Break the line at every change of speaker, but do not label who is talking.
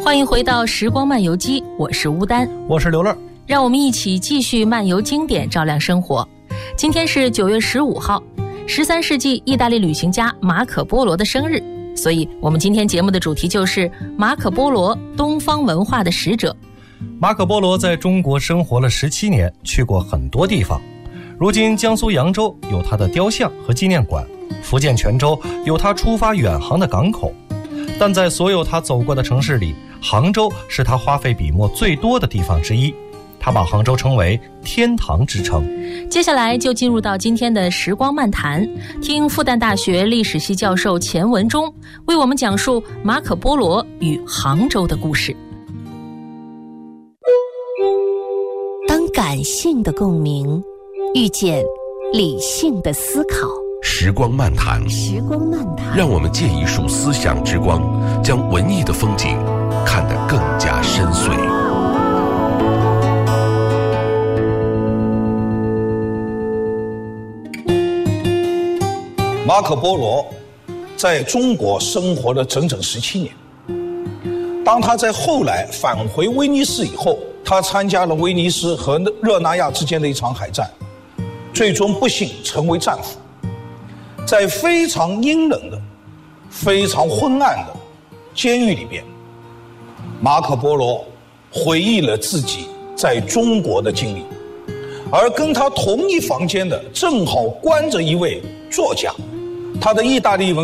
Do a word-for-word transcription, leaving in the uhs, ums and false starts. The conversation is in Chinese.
欢迎回到时光漫游记，我是乌丹，
我是刘乐，
让我们一起继续漫游经典，照亮生活。今天是九月十五号，十三世纪意大利旅行家马可波罗的生日，所以我们今天节目的主题就是马可波罗，东方文化的使者。
马可波罗在中国生活了十七年，去过很多地方。如今江苏扬州有他的雕像和纪念馆，福建泉州有他出发远航的港口。但在所有他走过的城市里，杭州是他花费笔墨最多的地方之一。他把杭州称为天堂之城。
接下来就进入到今天的时光漫谈，听复旦大学历史系教授钱文忠为我们讲述马可波罗与杭州的故事。
当感性的共鸣遇见理性的思考，
时光漫谈，
时光漫谈，
让我们借一束思想之光，将文艺的风景看得更加深邃。
马可波罗在中国生活了整整十七年。当他在后来返回威尼斯以后，他参加了威尼斯和热那亚之间的一场海战，最终不幸成为战俘。在非常阴冷的、非常昏暗的监狱里边，马可波罗回忆了自己在中国的经历，而跟他同一房间的正好关着一位作家，他的意大利文